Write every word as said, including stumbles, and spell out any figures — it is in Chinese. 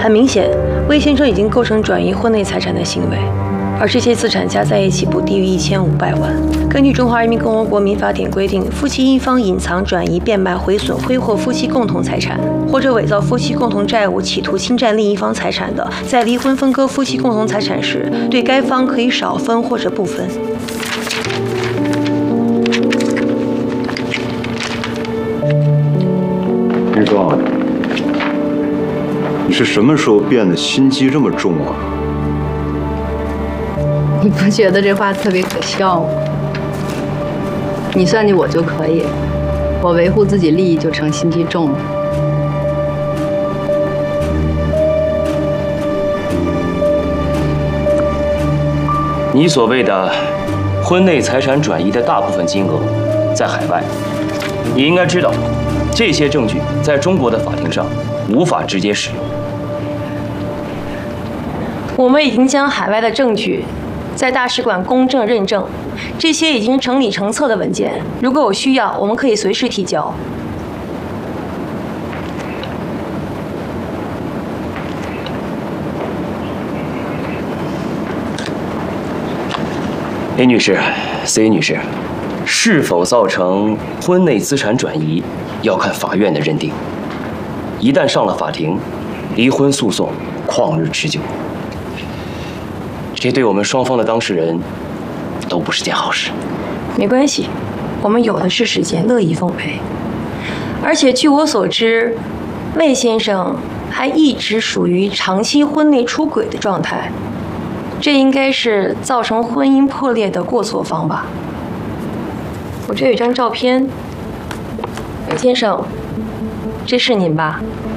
很明显，魏先生已经构成转移婚内财产的行为，而这些资产加在一起不低于一千五百万。根据《中华人民共和国民法典》规定，夫妻一方隐藏、转移、变卖、毁损、挥霍夫妻共同财产，或者伪造夫妻共同债务，企图侵占另一方财产的，在离婚分割夫妻共同财产时，对该方可以少分或者不分。 玉霜，你是什么时候变得心机这么重啊？ 你不觉得这话特别可笑吗？你算计我就可以，我维护自己利益就成心机重了。 你所谓的婚内财产转移的大部分金额在海外，你应该知道。 这些证据在中国的法庭上无法直接使用。 我们已经将海外的证据在大使馆公证认证，这些已经成理成册的文件，如果有需要，我们可以随时提交。 A 女士 ，C 女士，是否造成婚内资产转移？ 要看法院的认定，一旦上了法庭，离婚诉讼旷日持久，这对我们双方的当事人都不是件好事。 没关系，我们有的是时间，乐意奉陪。而且据我所知，魏先生还一直属于长期婚内出轨的状态，这应该是造成婚姻破裂的过错方吧。我这有一张照片。 魏先生，这是您吧？